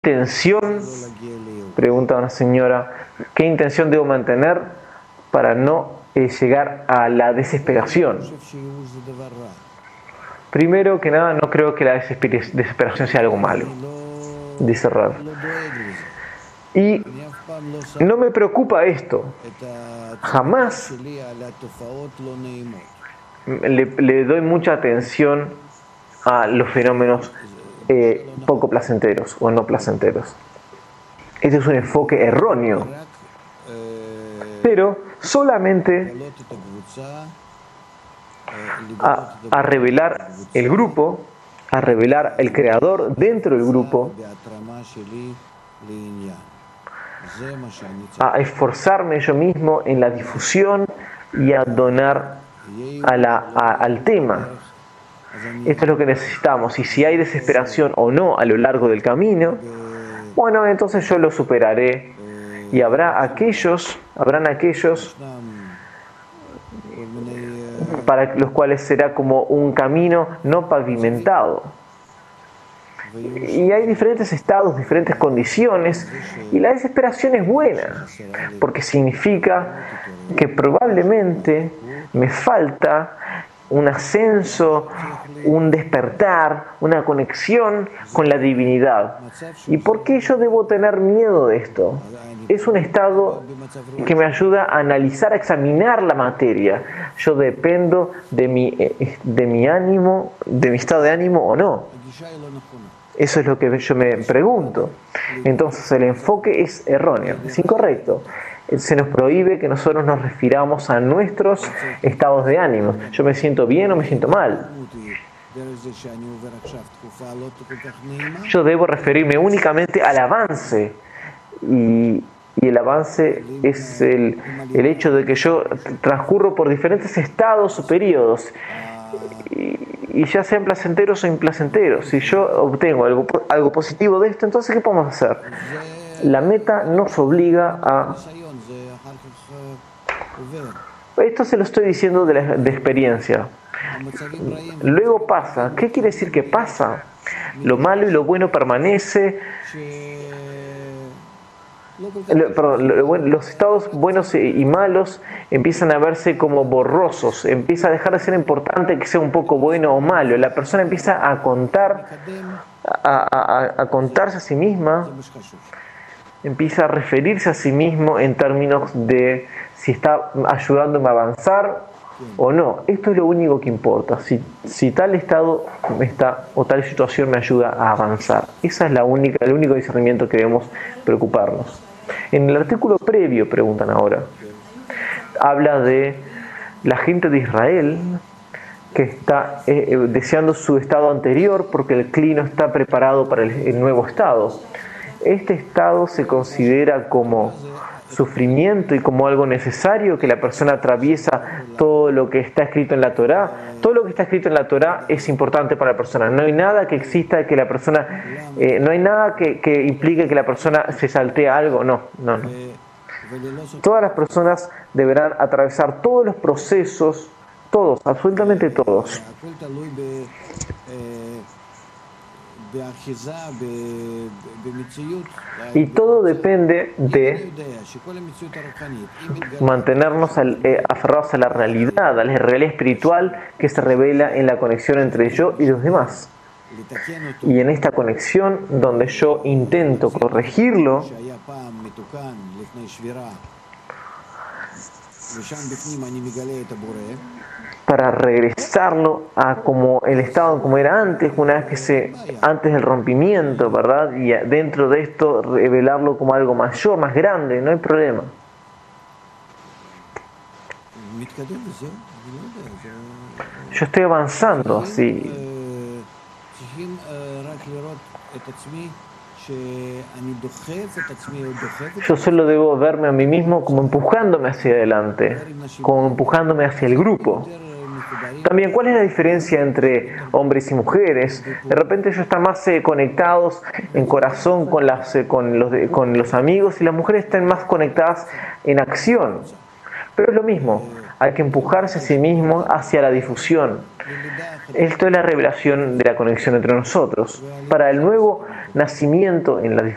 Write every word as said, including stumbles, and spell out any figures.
tensión, pregunta una señora, ¿qué intención debo mantener para no eh, llegar a la desesperación? Primero que nada, no creo que la desesperación sea algo malo, dice Rav. Y no me preocupa esto. Jamás le, le doy mucha atención a los fenómenos eh, poco placenteros o no placenteros. Este es un enfoque erróneo. Pero solamente a, a revelar el grupo, a revelar el creador dentro del grupo, a esforzarme yo mismo en la difusión y a donar a la, a, al tema. Esto es lo que necesitamos, y si hay desesperación o no a lo largo del camino, bueno, entonces yo lo superaré, y habrá aquellos, habrán aquellos para los cuales será como un camino no pavimentado. Y hay diferentes estados, diferentes condiciones, y la desesperación es buena, porque significa que probablemente me falta un ascenso, un despertar, una conexión con la divinidad. ¿Y por qué yo debo tener miedo de esto? Es un estado que me ayuda a analizar, a examinar la materia. Yo dependo de mi, de mi ánimo, de mi estado de ánimo o no. Eso es lo que yo me pregunto. Entonces el enfoque es erróneo, es incorrecto. Se nos prohíbe que nosotros nos refiramos a nuestros estados de ánimo. Yo me siento bien o me siento mal. Yo debo referirme únicamente al avance. Y, y el avance es el, el hecho de que yo transcurro por diferentes estados o periodos. Y, y ya sean placenteros o implacenteros. Si yo obtengo algo, algo positivo de esto, entonces ¿qué podemos hacer? La meta nos obliga a... Esto se lo estoy diciendo de, la, de experiencia. Luego pasa. ¿Qué quiere decir que pasa? Lo malo y lo bueno permanece. Lo, perdón, lo, los estados buenos y malos empiezan a verse como borrosos. Empieza a dejar de ser importante que sea un poco bueno o malo. La persona empieza a contar, a, a, a contarse a sí misma. Empieza a referirse a sí mismo en términos de si está ayudándome a avanzar o no. Esto es lo único que importa. Si, si tal estado me está, o tal situación me ayuda a avanzar. Esa es la única, el único discernimiento que debemos preocuparnos. En el artículo previo, preguntan ahora, habla de la gente de Israel que está eh, deseando su estado anterior porque el cli no está preparado para el, el nuevo estado. Este estado se considera como sufrimiento y como algo necesario, que la persona atraviesa todo lo que está escrito en la Torá. Todo lo que está escrito en la Torá es importante para la persona. No hay nada que exista que la persona, eh, no hay nada que, que implique que la persona se saltee algo. No, no, no. Todas las personas deberán atravesar todos los procesos, todos, absolutamente todos. Y todo depende de mantenernos al, eh, aferrados a la realidad, a la realidad espiritual que se revela en la conexión entre yo y los demás. Y en esta conexión donde yo intento corregirlo, para regresarlo a como el estado como era antes, una vez que se antes del rompimiento, ¿verdad? Y dentro de esto revelarlo como algo mayor, más grande, no hay problema. Yo estoy avanzando así. Yo solo debo verme a mí mismo como empujándome hacia adelante, como empujándome hacia el grupo. También, ¿cuál es la diferencia entre hombres y mujeres? De repente ellos están más eh, conectados en corazón con, las, eh, con, los de, con los amigos, y las mujeres están más conectadas en acción. Pero es lo mismo, hay que empujarse a sí mismo hacia la difusión. Esto es la revelación de la conexión entre nosotros. Para el nuevo nacimiento en la